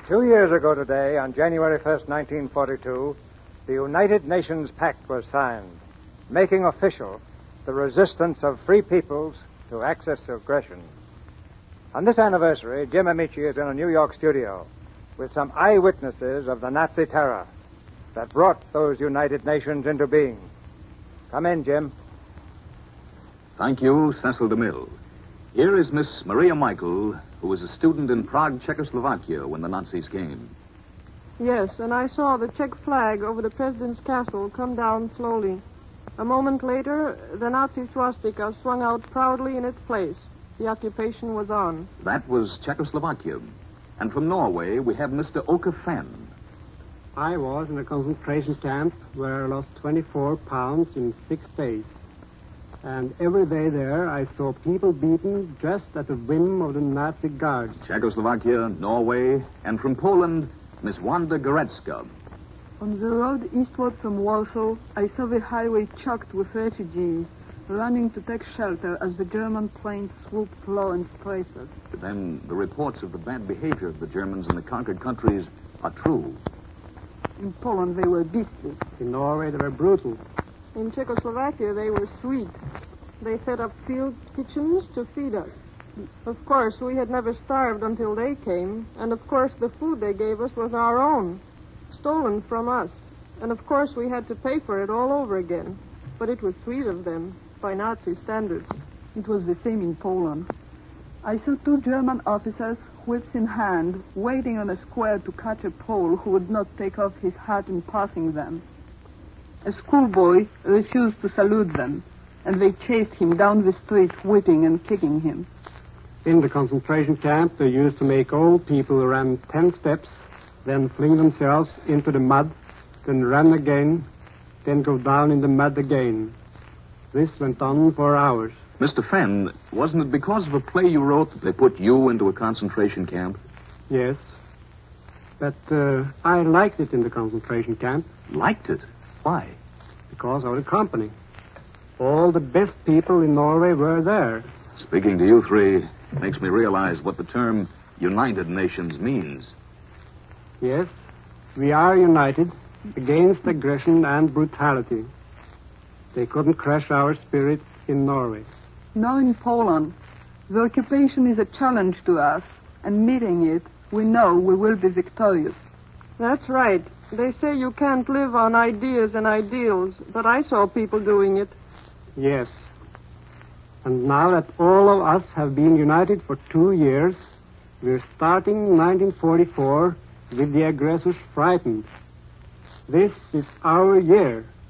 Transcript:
2 years ago today, on January 1st, 1942, the United Nations Pact was signed, making official the resistance of free peoples to Axis aggression. On this anniversary, Jim Amici is in a New York studio with some eyewitnesses of the Nazi terror that brought those United Nations into being. Come in, Jim. Thank you, Cecil DeMille. Here is Miss Maria Michael, who was a student in Prague, Czechoslovakia, when the Nazis came. Yes, and I saw the Czech flag over the president's castle come down slowly. A moment later, the Nazi swastika swung out proudly in its place. The occupation was on. That was Czechoslovakia. And from Norway, we have Mr. Åke Fenn. I was in a concentration camp where I lost 24 pounds in 6 days. And every day there, I saw people beaten just at the whim of the Nazi guards. Czechoslovakia, Norway, and from Poland, Miss Wanda Goretzka. On the road eastward from Warsaw, I saw the highway choked with refugees, running to take shelter as the German planes swooped low and sprayed us. But then the reports of the bad behavior of the Germans in the conquered countries are true. In Poland, they were beastly. In Norway, they were brutal. In Czechoslovakia, they were sweet. They set up field kitchens to feed us. Of course, we had never starved until they came, and of course the food they gave us was our own, stolen from us. And of course we had to pay for it all over again. But it was sweet of them, by Nazi standards. It was the same in Poland. I saw 2 German officers, whips in hand, waiting on a square to catch a Pole who would not take off his hat in passing them. A schoolboy refused to salute them, and they chased him down the street, whipping and kicking him. In the concentration camp, they used to make old people run 10 steps, then fling themselves into the mud, then run again, then go down in the mud again. This went on for hours. Mr. Fenn, wasn't it because of a play you wrote that they put you into a concentration camp? Yes. But I liked it in the concentration camp. Liked it? Why? Because of the company. All the best people in Norway were there. Speaking to you three makes me realize what the term United Nations means. Yes, we are united against aggression and brutality. They couldn't crush our spirit in Norway. Now in Poland, the occupation is a challenge to us, and meeting it, we know we will be victorious. That's right. They say you can't live on ideas and ideals, but I saw people doing it. Yes. And now that all of us have been united for 2 years, we're starting 1944 with the aggressors frightened. This is our year.